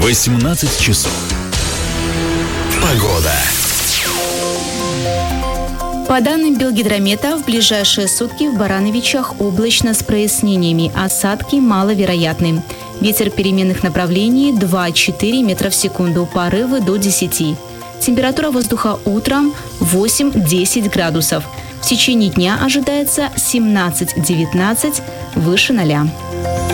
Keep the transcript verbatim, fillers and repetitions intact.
восемнадцать часов. Погода. По данным Белгидромета, в ближайшие сутки в Барановичах облачно с прояснениями, осадки маловероятны. Ветер переменных направлений два-четыре метра в секунду, порывы до десяти. Температура воздуха утром восемь-десять градусов. В течение дня ожидается семнадцать-девятнадцать, выше ноля.